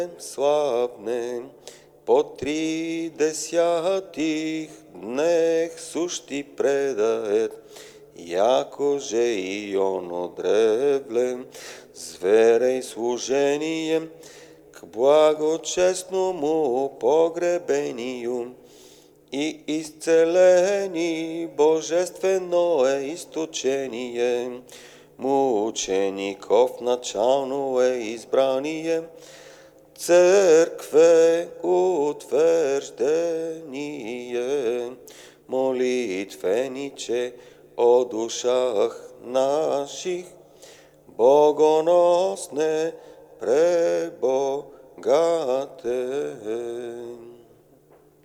Славне, по 30 днех сущи предает, якоже и оно древле, зверей служение к благочестному погребению и исцелени божественное источение, мучеников началное избрание, церкве утверждение, молитвениче о душах наших, богоносне пребогате.